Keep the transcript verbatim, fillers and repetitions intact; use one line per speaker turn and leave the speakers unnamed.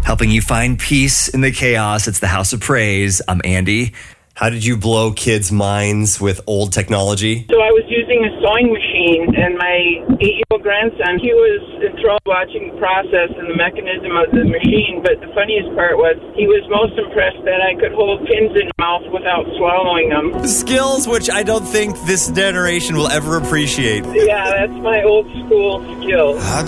helping you find peace in the chaos. It's the House of Praise. I'm Andy.
How did you blow kids' minds with old technology?
So I was using a sewing machine, and my eight-year-old grandson, he was enthralled watching the process and the mechanism of the machine. But the funniest part was he was most impressed that I could hold pins in my mouth without swallowing them.
Skills which I don't think this generation will ever appreciate.
Yeah, that's my old school skill.